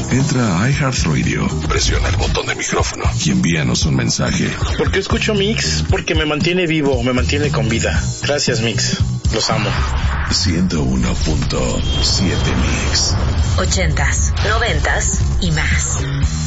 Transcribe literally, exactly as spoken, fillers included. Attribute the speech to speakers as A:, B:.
A: Entra a iHeartRadio, presiona el botón de micrófono y envíanos un mensaje.
B: ¿Por qué escucho Mix? Porque me mantiene vivo, me mantiene con vida. Gracias, Mix. Los amo.
A: ciento uno punto siete Mix.
C: Ochentas, noventas y más.